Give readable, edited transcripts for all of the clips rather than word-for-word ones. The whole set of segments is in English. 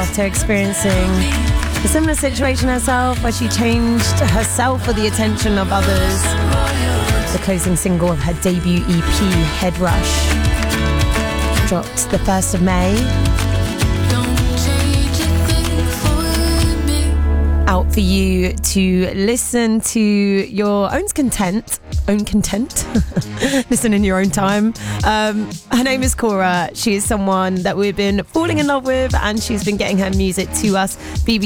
after experiencing a similar situation herself where she changed herself for the attention of others. The closing single of her debut EP, Head Rush, dropped the 1st of May. Out for you to listen to your own content. Listen in your own time. Her name is Cora. She is someone that we've been falling in love with, and she's been getting her music to us.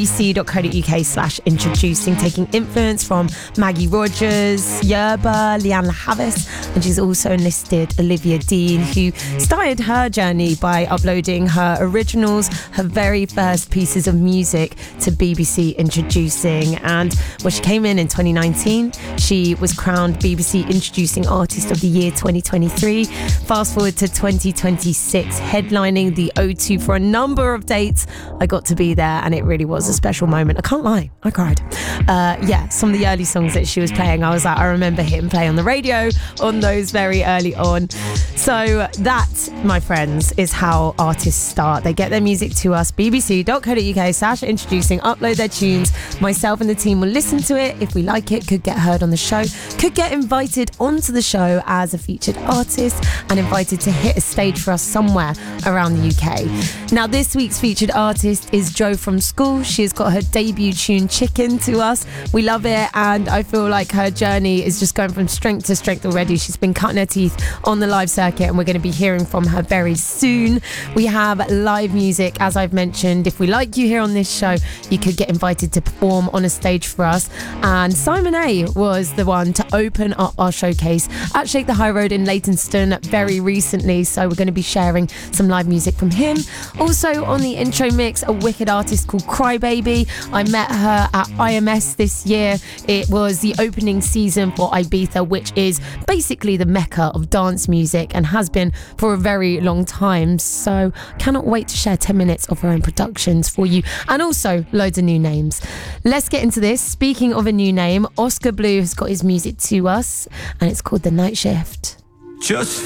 bbc.co.uk/introducing, taking influence from Maggie Rogers, Yerba, Leanne Lahavis, and she's also enlisted Olivia Dean, who started her journey by uploading her originals, her very first pieces of music to BBC Introducing. And when she came in 2019, she was crowned BBC Introducing Artist of the Year 2023. Fast forward to 2026, headlining the O2 for a number of dates. I got to be there and it really was a special moment. I can't lie, I cried. Some of the early songs that she was playing, I was like, I remember hitting play on the radio on those very early on. So that, my friends, is how artists start. They get their music to us, bbc.co.uk/introducing, upload their tunes. Myself and the team will listen to it. If we like it, could get heard on the show, could get invited onto the show as a featured artist and invited to hit a stage for us somewhere around the UK. Now, this week's featured artist is Jo from School. She has got her debut tune, Chicken, to us. We love it, and I feel like her journey is just going from strength to strength already. She's been cutting her teeth on the live circuit, and we're going to be hearing from her very soon. We have live music, as I've mentioned. If we like you here on this show, you could get invited to perform on a stage for us. And Simon A was the one to open up our showcase at Shake the High Road in Leytonstone very recently, so we're going to be sharing some live music from him. Also on the intro mix, a wicked artist called Crybaby. I met her at IMS this year. It was the opening season for Ibiza, which is basically the mecca of dance music and has been for a very long time, so cannot wait to share 10 minutes of her own productions for you, and also loads of new names. Let's get into this. Speaking of a new name, Oscar Blue has got his music to us, and it's called The Night Shift. Just